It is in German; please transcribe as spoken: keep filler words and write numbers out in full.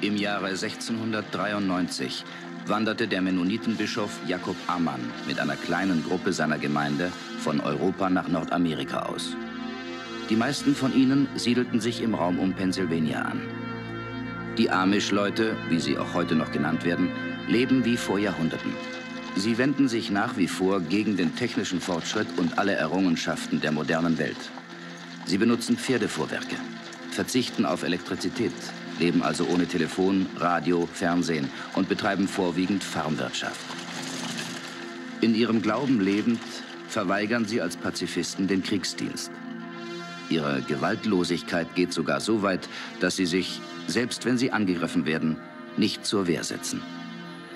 Im Jahre sechzehnhundertdreiundneunzig wanderte der Mennonitenbischof Jakob Ammann mit einer kleinen Gruppe seiner Gemeinde von Europa nach Nordamerika aus. Die meisten von ihnen siedelten sich im Raum um Pennsylvania an. Die Amish-Leute, wie sie auch heute noch genannt werden, leben wie vor Jahrhunderten. Sie wenden sich nach wie vor gegen den technischen Fortschritt und alle Errungenschaften der modernen Welt. Sie benutzen Pferdefuhrwerke, verzichten auf Elektrizität, leben also ohne Telefon, Radio, Fernsehen und betreiben vorwiegend Farmwirtschaft. In ihrem Glauben lebend verweigern sie als Pazifisten den Kriegsdienst. Ihre Gewaltlosigkeit geht sogar so weit, dass sie sich, selbst wenn sie angegriffen werden, nicht zur Wehr setzen.